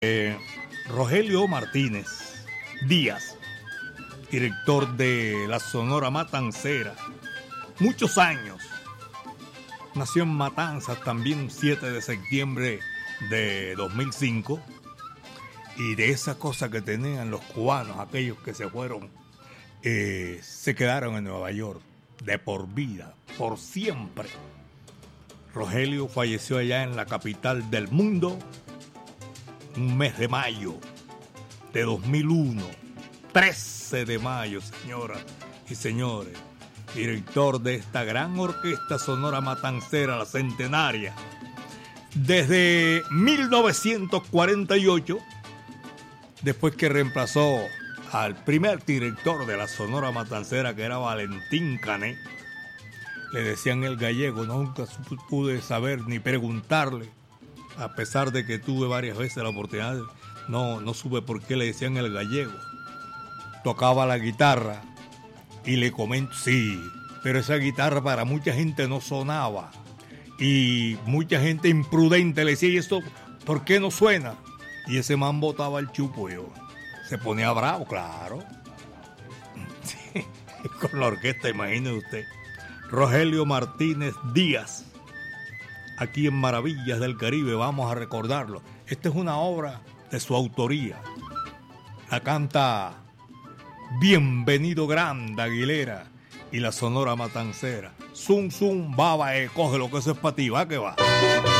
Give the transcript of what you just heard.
Rogelio Martínez Díaz, director de la Sonora Matancera, muchos años. Nació en Matanzas también 7 de septiembre de 2005. Y de esa cosa que tenían los cubanos, aquellos que se fueron, se quedaron en Nueva York de por vida, por siempre. Rogelio falleció allá en la capital del mundo, un mes de mayo de 2001, 13 de mayo, señoras y señores, director de esta gran orquesta sonora matancera, la Centenaria, desde 1948, después que reemplazó al primer director de la Sonora Matancera, que era Valentín Cané. Le decían el gallego, nunca pude saber ni preguntarle, a pesar de que tuve varias veces la oportunidad, no supe por qué le decían el gallego. Tocaba la guitarra y le comento, sí, pero esa guitarra para mucha gente no sonaba. Y mucha gente imprudente le decía, ¿y esto por qué no suena? Y ese man botaba el chupo, se ponía bravo, claro. Sí, con la orquesta, imagínese usted. Rogelio Martínez Díaz, aquí en Maravillas del Caribe, vamos a recordarlo. Esta es una obra de su autoría. La canta Bienvenido Grande Aguilera y la Sonora Matancera. Zum, zum, baba, coge lo que eso es para ti, va que va.